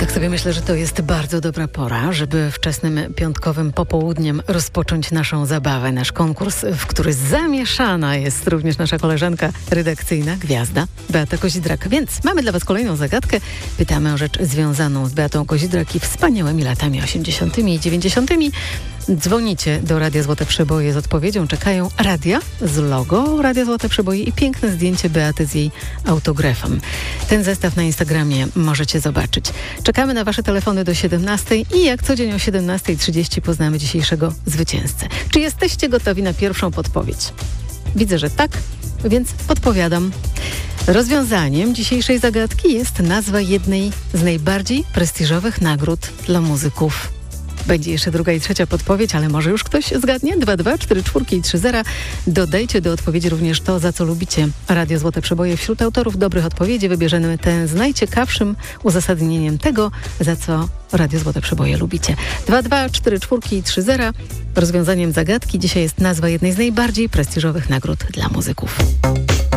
Tak sobie myślę, że to jest bardzo dobra pora, żeby wczesnym piątkowym popołudniem rozpocząć naszą zabawę, nasz konkurs, w który zamieszana jest również nasza koleżanka redakcyjna, gwiazda Beata Kozidrak. Więc mamy dla Was kolejną zagadkę. Pytamy o rzecz związaną z Beatą Kozidrak i wspaniałymi latami 80. i 90. Dzwonicie do Radia Złote Przeboje z odpowiedzią. Czekają radia z logo Radia Złote Przeboje i piękne zdjęcie Beaty z jej autografem. Ten zestaw na Instagramie możecie zobaczyć. Czekamy na Wasze telefony do 17 i jak co dzień o 17:30 poznamy dzisiejszego zwycięzcę. Czy jesteście gotowi na pierwszą podpowiedź? Widzę, że tak, więc podpowiadam. Rozwiązaniem dzisiejszej zagadki jest nazwa jednej z najbardziej prestiżowych nagród dla muzyków. Będzie jeszcze druga i trzecia podpowiedź, ale może już ktoś zgadnie? 22 44 i 30. Dodajcie do odpowiedzi również to, za co lubicie Radio Złote Przeboje. Wśród autorów dobrych odpowiedzi wybierzemy tę z najciekawszym uzasadnieniem tego, za co Radio Złote Przeboje lubicie. 22 44 i 30. Rozwiązaniem zagadki dzisiaj jest nazwa jednej z najbardziej prestiżowych nagród dla muzyków.